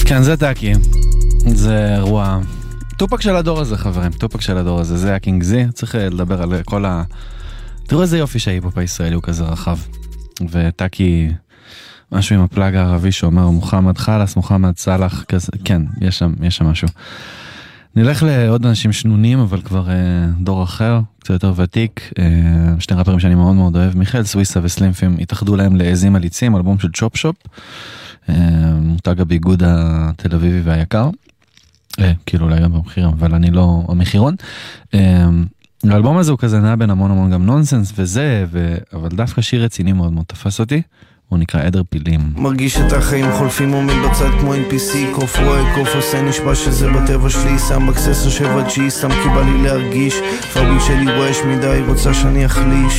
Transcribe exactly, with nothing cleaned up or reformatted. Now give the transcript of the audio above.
כן, זה טאקי. זה אירוע... טופק של הדור הזה, חברים. טופק של הדור הזה. זה הקינג זי. צריך לדבר על כל ה... תראו איזה יופי שההיפ-הופ הישראלי הוא כזה רחב. וטאקי... משהו עם הפלאג הערבי שאומר מוחמד חלס, מוחמד סלח, כזה... כן, יש שם, יש שם משהו. נלך לעוד אנשים שנונים, אבל כבר אה, דור אחר, קצת יותר ותיק. אה, שני רפרים שאני מאוד מאוד אוהב. מיכאל סוויסה וסלימפים התאחדו להם לעזים מליצים, אלבום של צ'ופ שופ. מותג הביגוד התל אביבי והיקר, כאילו אולי גם במחירים, אבל אני לא המחירון. האלבום הזה הוא כזה נע בין המון המון גם נונסנס וזה, אבל דווקא שיר רציני מאוד מאוד תפס אותי, הוא נקרא עדר פילים. מרגיש את החיים חולפים עומד בצד כמו אן פי סי, קוף רואה קוף עושה נשבע שזה בטבע שלי, שם בקסס או שבע ג'י, סתם כי בא לי להרגיש פרביל שלי רועש מדי, רוצה שאני אחליש